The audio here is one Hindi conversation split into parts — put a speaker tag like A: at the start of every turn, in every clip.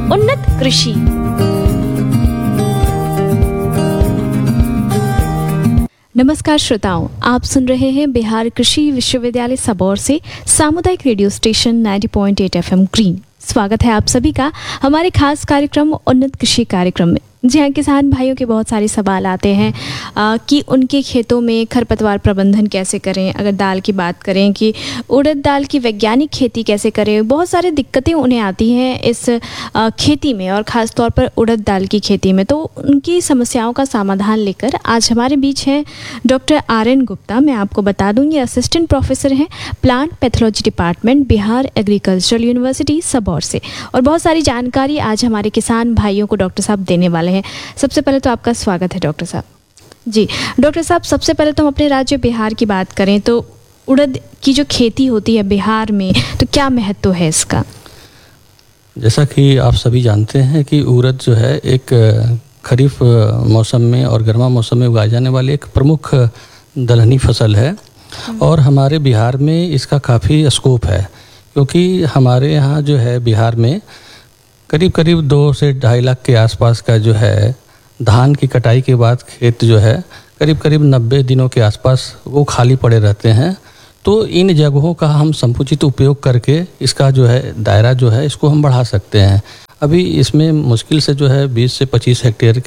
A: उन्नत कृषि। नमस्कार श्रोताओं, आप सुन रहे हैं बिहार कृषि विश्वविद्यालय सबौर से सामुदायिक रेडियो स्टेशन 90.8 FM ग्रीन। स्वागत है आप सभी का हमारे खास कार्यक्रम उन्नत कृषि कार्यक्रम में। जी हाँ, किसान भाइयों के बहुत सारे सवाल आते हैं कि उनके खेतों में खरपतवार प्रबंधन कैसे करें। अगर दाल की बात करें कि उड़द दाल की वैज्ञानिक खेती कैसे करें, बहुत सारी दिक्कतें उन्हें आती हैं इस खेती में और ख़ास तौर पर उड़द दाल की खेती में। तो उनकी समस्याओं का समाधान लेकर आज हमारे बीच हैं डॉक्टर RN गुप्ता। मैं आपको बता दूँ, ये असिस्टेंट प्रोफेसर हैं plant pathology department, Bihar agricultural university Sabour से, और बहुत सारी जानकारी आज हमारे किसान भाइयों को डॉक्टर साहब देने वाले हैं। सबसे पहले तो आपका स्वागत है डॉक्टर साहब। जी डॉक्टर साहब, सबसे पहले तो हम अपने राज्य बिहार की बात करें तो उड़द की जो खेती होती है बिहार में, तो क्या महत्व है इसका?
B: जैसा कि आप सभी जानते हैं कि उड़द जो है एक खरीफ मौसम में और गर्मा मौसम में उगाई जाने वाली एक प्रमुख दलहनी फसल है और हमारे बिहार में इसका काफ़ी स्कोप है, क्योंकि हमारे यहाँ जो है बिहार में करीब 2 से 2.5 लाख के आसपास का जो है धान की कटाई के बाद खेत जो है करीब 90 दिनों के आसपास वो खाली पड़े रहते हैं। तो इन जगहों का हम समुचित उपयोग करके इसका जो है दायरा जो है इसको हम बढ़ा सकते हैं। अभी इसमें मुश्किल से जो है 20 से 25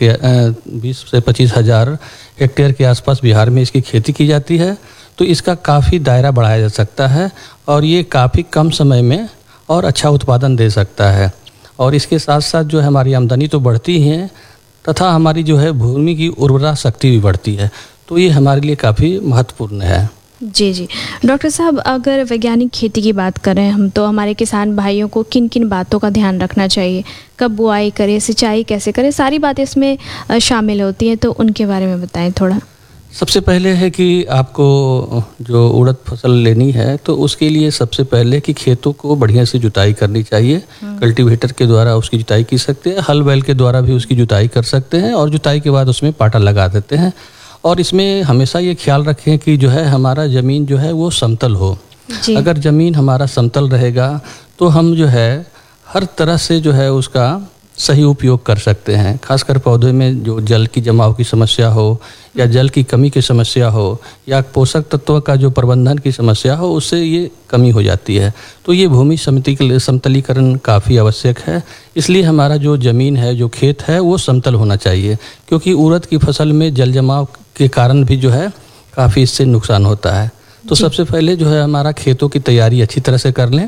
B: हज़ार हेक्टेयर के आसपास बिहार में इसकी खेती की जाती है। तो इसका काफ़ी दायरा बढ़ाया जा सकता है और ये काफ़ी कम समय में और अच्छा उत्पादन दे सकता है। और इसके साथ साथ जो है हमारी आमदनी तो बढ़ती ही है तथा हमारी जो है भूमि की उर्वरा शक्ति भी बढ़ती है। तो ये हमारे लिए काफ़ी महत्वपूर्ण है।
A: जी डॉक्टर साहब, अगर वैज्ञानिक खेती की बात करें हम, तो हमारे किसान भाइयों को किन किन बातों का ध्यान रखना चाहिए? कब बुआई करें, सिंचाई कैसे करें, सारी बातें इसमें शामिल होती हैं, तो उनके बारे में बताएं थोड़ा।
B: सबसे पहले है कि आपको जो उड़द फसल लेनी है तो उसके लिए सबसे पहले कि खेतों को बढ़िया से जुताई करनी चाहिए। कल्टीवेटर के द्वारा उसकी जुताई की सकते हैं, हल बैल के द्वारा भी उसकी जुताई कर सकते हैं और जुताई के बाद उसमें पाटा लगा देते हैं। और इसमें हमेशा ये ख्याल रखें कि जो है हमारा ज़मीन जो है वो समतल हो। अगर ज़मीन हमारा समतल रहेगा तो हम जो है हर तरह से जो है उसका सही उपयोग कर सकते हैं। खासकर पौधे में जो जल की जमाव की समस्या हो या जल की कमी की समस्या हो या पोषक तत्वों का जो प्रबंधन की समस्या हो, उससे ये कमी हो जाती है। तो ये भूमि समतलीकरण काफ़ी आवश्यक है। इसलिए हमारा जो ज़मीन है, जो खेत है, वो समतल होना चाहिए, क्योंकि उड़द की फसल में जल जमाव के कारण भी जो है काफ़ी इससे नुकसान होता है। तो सबसे पहले जो है हमारा खेतों की तैयारी अच्छी तरह से कर लें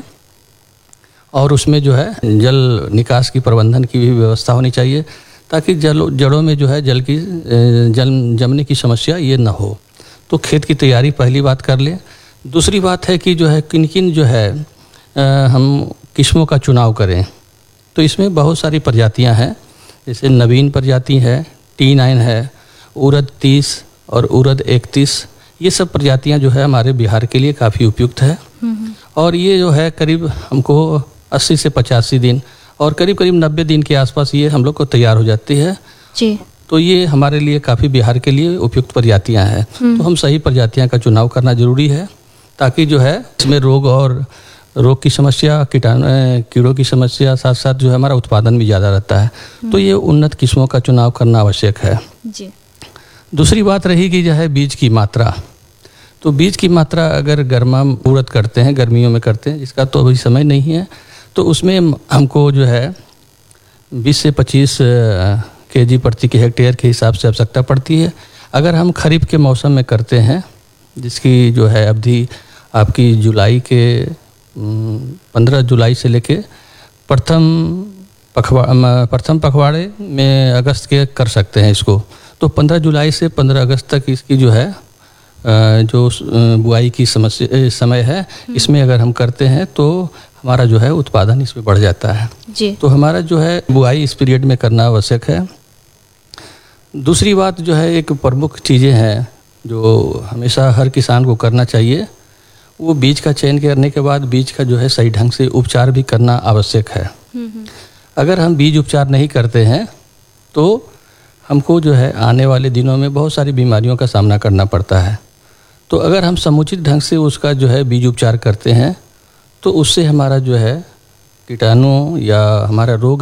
B: और उसमें जो है जल निकास की प्रबंधन की भी व्यवस्था होनी चाहिए, ताकि जड़ों में जो है जल जमने की समस्या ये ना हो। तो खेत की तैयारी पहली बात कर लें। दूसरी बात है कि जो है किन किन जो है हम किस्मों का चुनाव करें। तो इसमें बहुत सारी प्रजातियां हैं, जैसे नवीन प्रजाति है, T9 है, उड़द 30 और उड़द 31। ये सब प्रजातियां जो है हमारे बिहार के लिए काफ़ी उपयुक्त है और ये जो है करीब हमको 80 से 85 दिन और करीब 90 दिन के आसपास ये हम लोग को तैयार हो जाती है जी। तो ये हमारे लिए काफ़ी बिहार के लिए उपयुक्त प्रजातियां हैं। तो हम सही प्रजातियां का चुनाव करना जरूरी है, ताकि जो है इसमें रोग की समस्या, कीड़ों की समस्या, साथ साथ जो है हमारा उत्पादन भी ज़्यादा रहता है। तो ये उन्नत किस्मों का चुनाव करना आवश्यक है जी। दूसरी बात रही कि जो है बीज की मात्रा। तो बीज की मात्रा अगर गर्मा उड़द करते हैं, गर्मियों में करते हैं, जिसका तो अभी समय नहीं है, तो उसमें हमको जो है 20 से 25 kg प्रति हेक्टेयर के हिसाब से आवश्यकता पड़ती है। अगर हम खरीफ के मौसम में करते हैं, जिसकी जो है अवधि आपकी जुलाई के 15 जुलाई से लेके प्रथम पखवाड़े में अगस्त के कर सकते हैं इसको। तो 15 जुलाई से 15 अगस्त तक इसकी जो है जो बुआई की समय है, इसमें अगर हम करते हैं तो हमारा जो है उत्पादन इसमें बढ़ जाता है जी। तो हमारा जो है बुआई इस पीरियड में करना आवश्यक है। दूसरी बात जो है, एक प्रमुख चीज़ें हैं जो हमेशा हर किसान को करना चाहिए, वो बीज का चयन करने के बाद बीज का जो है सही ढंग से उपचार भी करना आवश्यक है। अगर हम बीज उपचार नहीं करते हैं तो हमको जो है आने वाले दिनों में बहुत सारी बीमारियों का सामना करना पड़ता है। तो अगर हम समुचित ढंग से उसका जो है बीज उपचार करते हैं तो उससे हमारा जो है कीटाणु या हमारा रोग है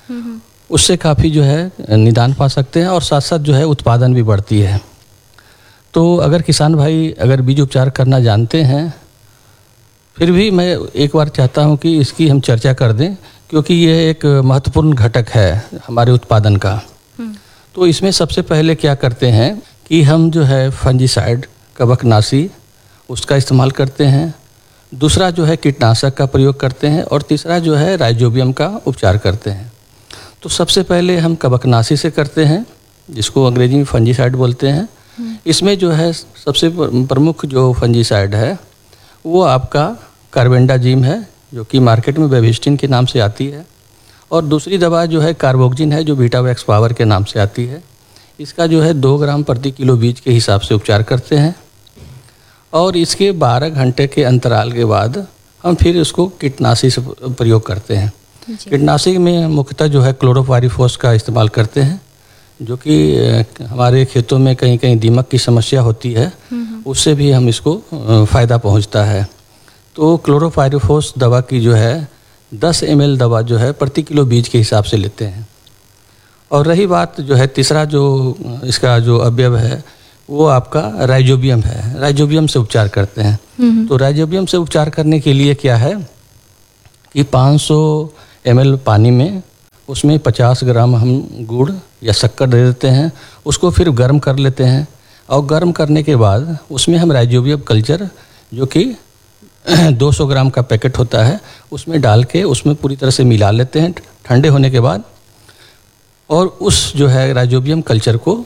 B: उससे काफ़ी जो है निदान पा सकते हैं और साथ साथ जो है उत्पादन भी बढ़ती है। तो अगर किसान भाई अगर बीज उपचार करना जानते हैं, फिर भी मैं एक बार चाहता हूं कि इसकी हम चर्चा कर दें, क्योंकि ये एक महत्वपूर्ण घटक है हमारे उत्पादन का। तो इसमें सबसे पहले क्या करते हैं कि हम जो है फंजीसाइड, कवकनाशी, उसका इस्तेमाल करते हैं। दूसरा जो है कीटनाशक का प्रयोग करते हैं और तीसरा जो है राइजोबियम का उपचार करते हैं। तो सबसे पहले हम कवकनाशी से करते हैं, जिसको अंग्रेजी में फंजीसाइड बोलते हैं। इसमें जो है सबसे प्रमुख जो फंजीसाइड है वो आपका कार्बेंडाजिम है, जो कि मार्केट में बेविस्टिन के नाम से आती है। और दूसरी दवा जो है कार्बोक्जिन है, जो वीटावैक्स पावर के नाम से आती है। इसका जो है 2 ग्राम प्रति किलो बीज के हिसाब से उपचार करते हैं। और इसके 12 घंटे के अंतराल के बाद हम फिर उसको कीटनाशी से प्रयोग करते हैं। कीटनाशी में मुख्यतः जो है क्लोरोपाइरीफॉस का इस्तेमाल करते हैं, जो कि हमारे खेतों में कहीं कहीं दीमक की समस्या होती है, उससे भी हम इसको फ़ायदा पहुंचता है। तो क्लोरोपाइरीफॉस दवा की जो है 10 ml दवा जो है प्रति किलो बीज के हिसाब से लेते हैं। और रही बात जो है तीसरा जो इसका जो अवयव है वो आपका राइजोबियम है। राइजोबियम से उपचार करते हैं। तो राइजोबियम से उपचार करने के लिए क्या है कि 500 ml पानी में उसमें 50 ग्राम हम गुड़ या शक्कर दे देते हैं, उसको फिर गर्म कर लेते हैं। और गर्म करने के बाद उसमें हम राइजोबियम कल्चर, जो कि 200 ग्राम का पैकेट होता है, उसमें डाल के उसमें पूरी तरह से मिला लेते हैं ठंडे होने के बाद। और उस जो है राइजोबियम कल्चर को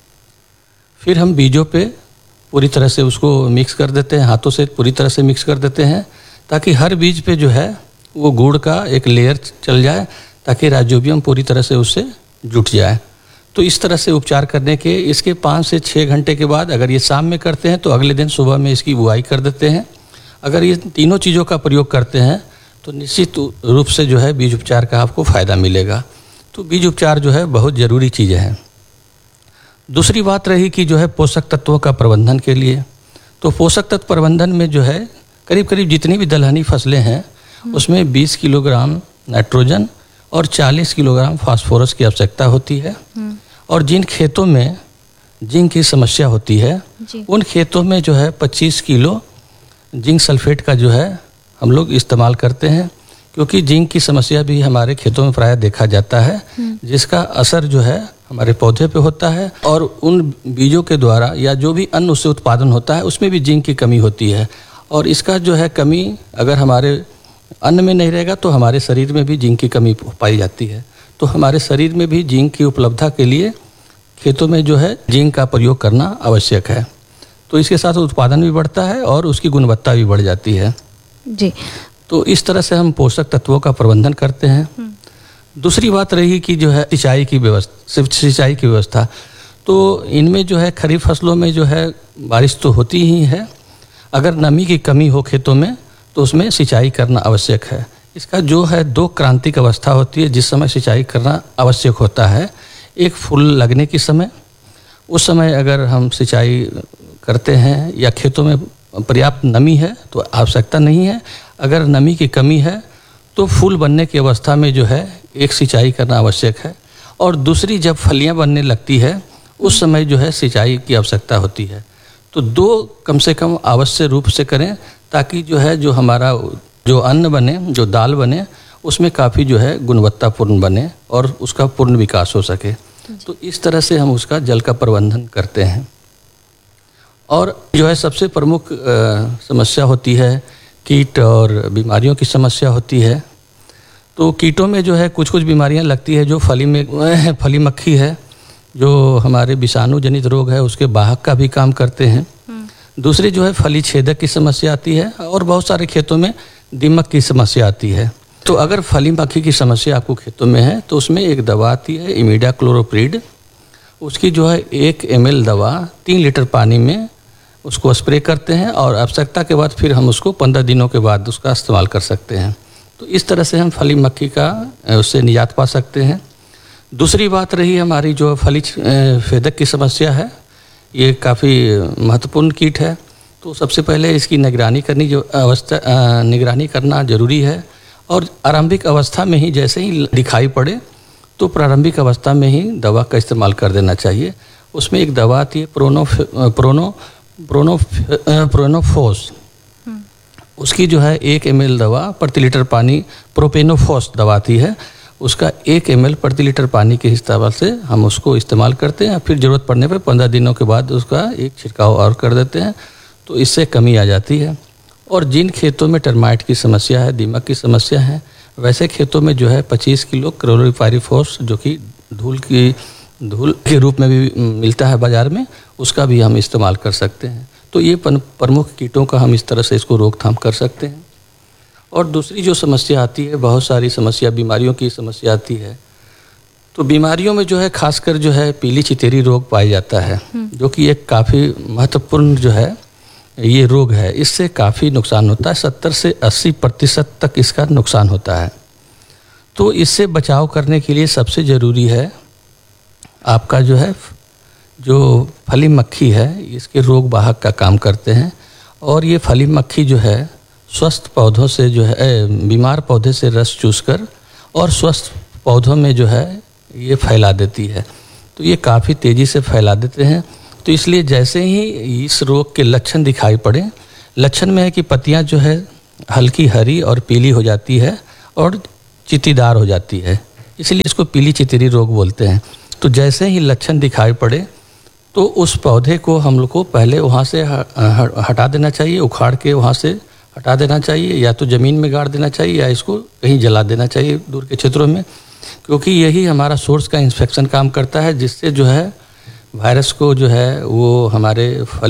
B: फिर हम बीजों पे पूरी तरह से उसको मिक्स कर देते हैं, हाथों से पूरी तरह से मिक्स कर देते हैं, ताकि हर बीज पे जो है वो गुड़ का एक लेयर चल जाए, ताकि राइजोबियम पूरी तरह से उससे जुट जाए। तो इस तरह से उपचार करने के इसके 5 से 6 घंटे के बाद, अगर ये शाम में करते हैं तो अगले दिन सुबह में इसकी बुआई कर देते हैं। अगर ये तीनों चीज़ों का प्रयोग करते हैं तो निश्चित रूप से जो है बीज उपचार का आपको फ़ायदा मिलेगा। तो बीज उपचार जो है बहुत ज़रूरी चीज़ है। दूसरी बात रही कि जो है पोषक तत्वों का प्रबंधन के लिए, तो पोषक तत्व प्रबंधन में जो है करीब करीब जितनी भी दलहनी फसलें हैं उसमें 20 किलोग्राम नाइट्रोजन और 40 किलोग्राम फास्फोरस की आवश्यकता होती है। और जिन खेतों में जिंक की समस्या होती है उन खेतों में जो है 25 किलो जिंक सल्फेट का जो है हम लोग इस्तेमाल करते हैं, क्योंकि जिंक की समस्या भी हमारे खेतों में प्रायः देखा जाता है, जिसका असर जो है हमारे पौधे पे होता है। और उन बीजों के द्वारा या जो भी अन्न उससे उत्पादन होता है उसमें भी जिंक की कमी होती है। और इसका जो है कमी अगर हमारे अन्न में नहीं रहेगा तो हमारे शरीर में भी जिंक की कमी पाई जाती है। तो हमारे शरीर में भी जिंक की उपलब्धता के लिए खेतों में जो है जिंक का प्रयोग करना आवश्यक है। तो इसके साथ उत्पादन भी बढ़ता है और उसकी गुणवत्ता भी बढ़ जाती है
A: जी।
B: तो इस तरह से हम पोषक तत्वों का प्रबंधन करते हैं। दूसरी बात रही कि जो है सिंचाई की व्यवस्था, तो इनमें जो है खरीफ फसलों में जो है बारिश तो होती ही है, अगर नमी की कमी हो खेतों में तो उसमें सिंचाई करना आवश्यक है। इसका जो है 2 क्रांतिक अवस्था होती है जिस समय सिंचाई करना आवश्यक होता है। एक फूल लगने के समय, उस समय अगर हम सिंचाई करते हैं या खेतों में पर्याप्त नमी है तो आवश्यकता नहीं है। अगर नमी की कमी है तो फूल बनने की अवस्था में जो है एक सिंचाई करना आवश्यक है। और दूसरी जब फलियां बनने लगती है उस समय जो है सिंचाई की आवश्यकता होती है। तो 2 कम से कम आवश्यक रूप से करें, ताकि जो है जो हमारा जो अन्न बने, जो दाल बने, उसमें काफ़ी जो है गुणवत्तापूर्ण बने और उसका पूर्ण विकास हो सके। तो इस तरह से हम उसका जल का प्रबंधन करते हैं। और जो है सबसे प्रमुख समस्या होती है कीट और बीमारियों की समस्या होती है। तो कीटों में जो है कुछ कुछ बीमारियां लगती है, जो फली मक्खी है, जो हमारे विषाणु जनित रोग है उसके वाहक का भी काम करते हैं। दूसरी जो है फली छेदक की समस्या आती है और बहुत सारे खेतों में दीमक की समस्या आती है। तो अगर फली मक्खी की समस्या आपको खेतों में है तो उसमें एक दवा आती है इमिडाक्लोप्रिड। उसकी जो है 1 ml दवा 3 लीटर पानी में उसको स्प्रे करते हैं और आवश्यकता के बाद फिर हम उसको 15 दिनों के बाद उसका इस्तेमाल कर सकते हैं। तो इस तरह से हम फली मक्खी का उससे निजात पा सकते हैं। दूसरी बात रही हमारी जो फली छेदक की समस्या है, ये काफ़ी महत्वपूर्ण कीट है। तो सबसे पहले इसकी निगरानी करना ज़रूरी है। और आरंभिक अवस्था में ही जैसे ही दिखाई पड़े तो प्रारंभिक अवस्था में ही दवा का इस्तेमाल कर देना चाहिए। उसमें एक दवा आती है प्रोनोफोस, उसकी जो है 1 ml दवा प्रति लीटर पानी, प्रोपेनोफोस दवा आती है, उसका 1 ml प्रति लीटर पानी के हिसाब से हम उसको इस्तेमाल करते हैं। फिर ज़रूरत पड़ने पर 15 दिनों के बाद उसका एक छिड़काव और कर देते हैं, तो इससे कमी आ जाती है। और जिन खेतों में टर्माइट की समस्या है, दीमक की समस्या है, वैसे खेतों में जो है 25 किलो क्लोरोपाइरीफॉस, जो कि धूल के रूप में भी मिलता है बाज़ार में, उसका भी हम इस्तेमाल कर सकते हैं। तो ये प्रमुख कीटों का हम इस तरह से इसको रोकथाम कर सकते हैं। और दूसरी जो समस्या आती है, बहुत सारी समस्या, बीमारियों की समस्या आती है। तो बीमारियों में जो है खासकर जो है पीली चितेरी रोग पाया जाता है, जो कि एक काफ़ी महत्वपूर्ण जो है ये रोग है। इससे काफ़ी नुकसान होता है, 70 से 80% तक इसका नुकसान होता है। तो इससे बचाव करने के लिए सबसे ज़रूरी है आपका जो फली मक्खी है, इसके रोग वाहक का काम करते हैं। और ये फली मक्खी जो है स्वस्थ पौधों से जो है बीमार पौधे से रस चूसकर और स्वस्थ पौधों में जो है ये फैला देती है। तो ये काफ़ी तेज़ी से फैला देते हैं। तो इसलिए जैसे ही इस रोग के लक्षण दिखाई पड़े, लक्षण में है कि पत्तियां जो है हल्की हरी और पीली हो जाती है और चित्तीदार हो जाती है, इसलिए इसको पीली चितेरी रोग बोलते हैं। तो जैसे ही लक्षण दिखाई पड़े तो उस पौधे को हम लोग को पहले वहाँ से हटा देना चाहिए, उखाड़ के वहाँ से हटा देना चाहिए, या तो ज़मीन में गाड़ देना चाहिए या इसको कहीं जला देना चाहिए दूर के क्षेत्रों में, क्योंकि यही हमारा सोर्स का इन्फेक्शन काम करता है, जिससे जो है वायरस को जो है वो हमारे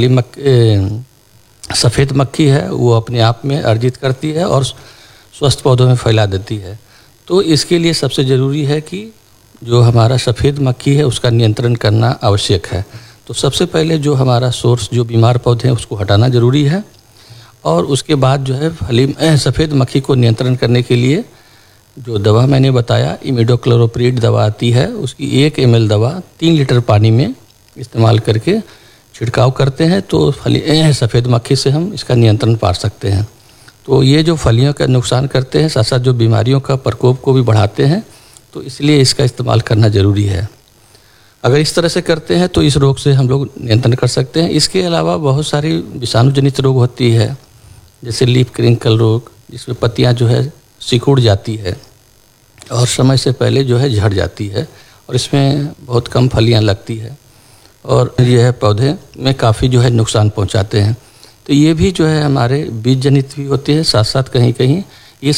B: सफ़ेद मक्खी है वो अपने आप में अर्जित करती है और स्वस्थ पौधों में फैला देती है। तो इसके लिए सबसे ज़रूरी है कि जो हमारा सफ़ेद मक्खी है उसका नियंत्रण करना आवश्यक है। तो सबसे पहले जो हमारा सोर्स जो बीमार पौधे हैं उसको हटाना ज़रूरी है, और उसके बाद जो है सफ़ेद मक्खी को नियंत्रण करने के लिए जो दवा मैंने बताया, इमिडोक्लोरोप्रिड दवा आती है, उसकी 1 ml दवा 3 लीटर पानी में इस्तेमाल करके छिड़काव करते हैं। तो सफ़ेद मक्खी से हम इसका नियंत्रण पा सकते हैं। तो ये जो फलियों का नुकसान करते हैं, साथ साथ जो बीमारियों का प्रकोप को भी बढ़ाते हैं, तो इसलिए इसका इस्तेमाल करना ज़रूरी है। अगर इस तरह से करते हैं तो इस रोग से हम लोग नियंत्रण कर सकते हैं। इसके अलावा बहुत सारी विषाणुजनित रोग होती है, जैसे लीफ क्रिंकल रोग, जिसमें पत्तियां जो है सिकुड़ जाती है और समय से पहले जो है झड़ जाती है, और इसमें बहुत कम फलियां लगती है और यह पौधे में काफ़ी जो है नुकसान पहुंचाते हैं। तो ये भी जो है हमारे बीज जनित भी होते हैं, साथ साथ कहीं कहीं ये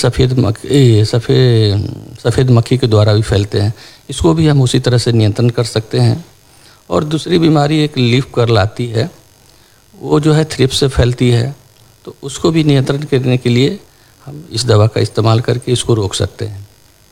B: सफ़ेद मक्खी के द्वारा भी फैलते हैं। इसको भी हम उसी तरह से नियंत्रण कर सकते हैं। और दूसरी बीमारी एक लीफ कर्ल आती है, वो जो है थ्रिप्स से फैलती है, तो उसको भी नियंत्रण करने के लिए हम इस दवा का इस्तेमाल करके इसको रोक सकते हैं।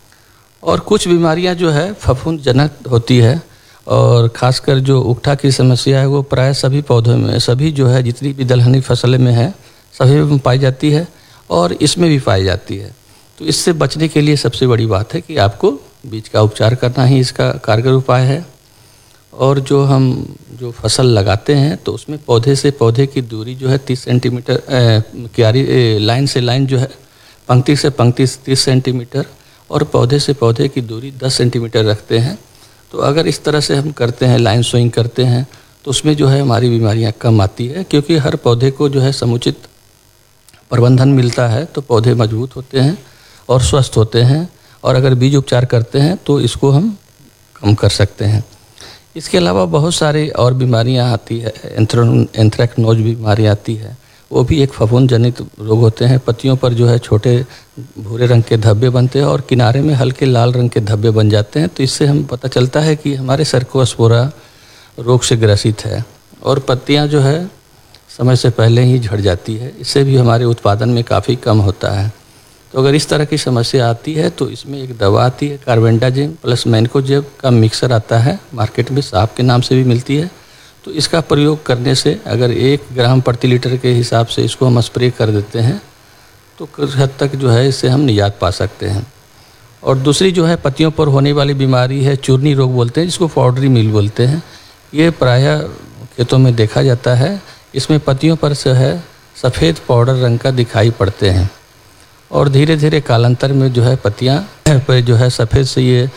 B: और कुछ बीमारियां जो है फफूंदजनक होती है, और ख़ासकर जो उकठा की समस्या है वो प्राय सभी पौधों में, सभी जो है जितनी भी दलहनी फसलें में है सभी में पाई जाती है और इसमें भी पाई जाती है। तो इससे बचने के लिए सबसे बड़ी बात है कि आपको बीज का उपचार करना ही इसका कारगर उपाय है। और जो फसल लगाते हैं तो उसमें पौधे से पौधे की दूरी जो है 30 सेंटीमीटर, क्यारी लाइन से लाइन जो है पंक्ति से पंक्ति 30 सेंटीमीटर, और पौधे से पौधे की दूरी 10 सेंटीमीटर रखते हैं। तो अगर इस तरह से हम करते हैं, लाइन सोइंग करते हैं, तो उसमें जो है हमारी बीमारियां कम आती है, क्योंकि हर पौधे को जो है समुचित प्रबंधन मिलता है तो पौधे मजबूत होते हैं और स्वस्थ होते हैं। और अगर बीज उपचार करते हैं तो इसको हम कम कर सकते हैं। इसके अलावा बहुत सारी और बीमारियां आती है, एंथ्रेक्नोज बीमारी आती है, वो भी एक फफूंद जनित रोग होते हैं। पत्तियों पर जो है छोटे भूरे रंग के धब्बे बनते हैं और किनारे में हल्के लाल रंग के धब्बे बन जाते हैं। तो इससे हम पता चलता है कि हमारे सर्कोस्पोरा रोग से ग्रसित है, और पत्तियां जो है समय से पहले ही झड़ जाती है। इससे भी हमारे उत्पादन में काफ़ी कम होता है। तो अगर इस तरह की समस्या आती है तो इसमें एक दवा आती है, कार्बेंडाजिम प्लस मैनकोजेब का मिक्सर आता है, मार्केट में साफ के नाम से भी मिलती है। तो इसका प्रयोग करने से अगर 1 ग्राम प्रति लीटर के हिसाब से इसको हम स्प्रे कर देते हैं तो कुछ हद तक जो है इससे हम निजात पा सकते हैं। और दूसरी जो है पत्तियों पर होने वाली बीमारी है, चूर्नी रोग बोलते हैं, जिसको पाउडरी मिल बोलते हैं। ये प्रायः खेतों में देखा जाता है। इसमें पत्तियों पर से है सफ़ेद पाउडर रंग का दिखाई पड़ते हैं, और धीरे धीरे कालांतर में जो है पत्तियां पर जो है सफ़ेद से ये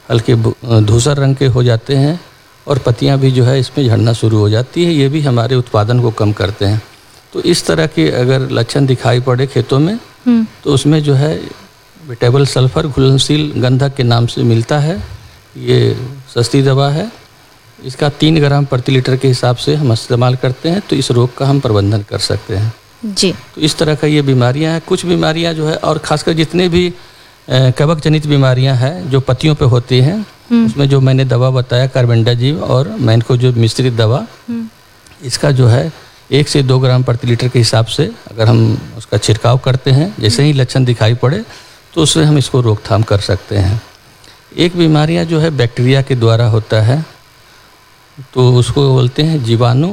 B: हल्के धूसर रंग के हो जाते हैं और पत्तियां भी जो है इसमें झड़ना शुरू हो जाती है। ये भी हमारे उत्पादन को कम करते हैं। तो इस तरह के अगर लक्षण दिखाई पड़े खेतों में तो उसमें जो है वेटेबल सल्फर घुलनशील गंधक के नाम से मिलता है। ये सस्ती दवा है। इसका 3 ग्राम प्रति लीटर के हिसाब से हम इस्तेमाल करते हैं तो इस रोग का हम प्रबंधन कर सकते हैं
A: जी।
B: तो इस तरह का ये बीमारियां हैं। कुछ बीमारियां जो है और खासकर जितने भी कवक जनित बीमारियां हैं जो पत्तियों पे होती हैं उसमें जो मैंने दवा बताया कार्बेंडाजिम और मैंको जो मिश्रित दवा, इसका जो है 1 से 2 ग्राम प्रति लीटर के हिसाब से अगर हम उसका छिड़काव करते हैं, जैसे ही लक्षण दिखाई पड़े तो उससे हम इसको रोकथाम कर सकते हैं। एक बीमारियां जो है बैक्टीरिया के द्वारा होता है तो उसको बोलते हैं जीवाणु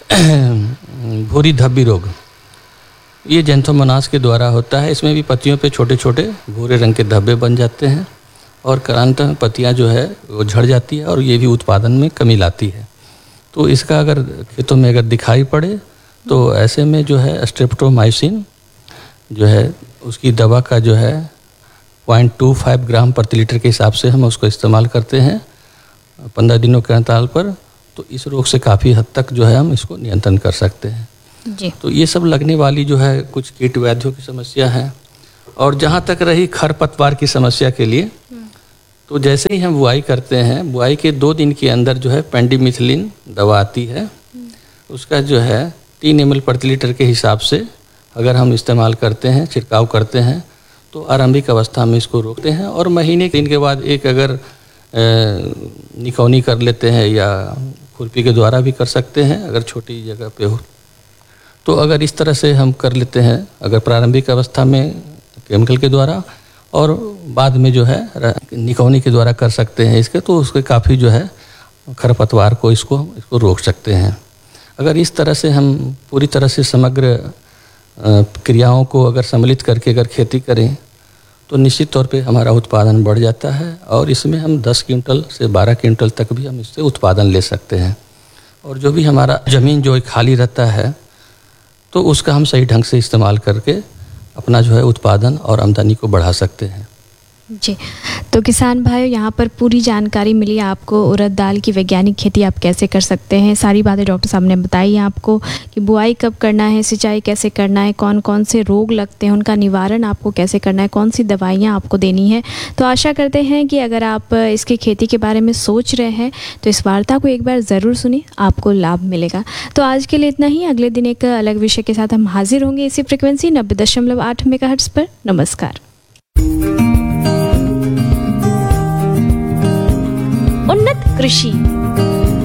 B: भूरी धब्बी रोग। ये जेंथोमोनास के द्वारा होता है। इसमें भी पत्तियों पे छोटे छोटे भूरे रंग के धब्बे बन जाते हैं और कालांतर पत्तियां जो है वो झड़ जाती है और ये भी उत्पादन में कमी लाती है। तो इसका अगर खेतों में अगर दिखाई पड़े तो ऐसे में जो है स्ट्रेप्टोमाइसिन जो है उसकी दवा का जो है 0.25 ग्राम प्रति लीटर के हिसाब से हम उसको इस्तेमाल करते हैं 15 दिनों के अंतराल पर। तो इस रोग से काफ़ी हद तक जो है हम इसको नियंत्रण कर सकते हैं
A: जी।
B: तो ये सब लगने वाली जो है कुछ कीट व्याधियों की समस्या है। और जहाँ तक रही खरपतवार की समस्या के लिए तो जैसे ही हम बुआई करते हैं, बुआई के 2 दिन के अंदर जो है पेंडिमिथिलिन दवा आती है, उसका जो है 3 ml प्रति लीटर के हिसाब से अगर हम इस्तेमाल करते हैं, छिड़काव करते हैं तो आरंभिक अवस्था में इसको रोकते हैं। और महीने के दिन के बाद एक अगर निकौनी कर लेते हैं या खुरपी के द्वारा भी कर सकते हैं अगर छोटी जगह पे हो तो। अगर इस तरह से हम कर लेते हैं अगर प्रारंभिक अवस्था में केमिकल के द्वारा और बाद में जो है निकौनी के द्वारा कर सकते हैं इसके, तो उसके काफ़ी जो है खरपतवार को इसको रोक सकते हैं। अगर इस तरह से हम पूरी तरह से समग्र क्रियाओं को अगर सम्मिलित करके अगर खेती करें तो निश्चित तौर पे हमारा उत्पादन बढ़ जाता है और इसमें हम 10 क्विंटल से 12 क्विंटल तक भी हम इससे उत्पादन ले सकते हैं। और जो भी हमारा ज़मीन जो खाली रहता है तो उसका हम सही ढंग से इस्तेमाल करके अपना जो है उत्पादन और आमदनी को बढ़ा सकते हैं
A: जी। तो किसान भाइयों, यहाँ पर पूरी जानकारी मिली आपको उड़द दाल की वैज्ञानिक खेती आप कैसे कर सकते हैं। सारी बातें डॉक्टर साहब ने बताई आपको कि बुआई कब करना है, सिंचाई कैसे करना है, कौन कौन से रोग लगते हैं, उनका निवारण आपको कैसे करना है, कौन सी दवाइयाँ आपको देनी है। तो आशा करते हैं कि अगर आप इसकी खेती के बारे में सोच रहे हैं तो इस वार्ता को एक बार ज़रूर सुनिए, आपको लाभ मिलेगा। तो आज के लिए इतना ही। अगले दिन एक अलग विषय के साथ हम हाजिर होंगे इसी फ्रिक्वेंसी 90.8 मेगाहर्ट्ज़ पर। नमस्कार।
C: उन्नत कृषि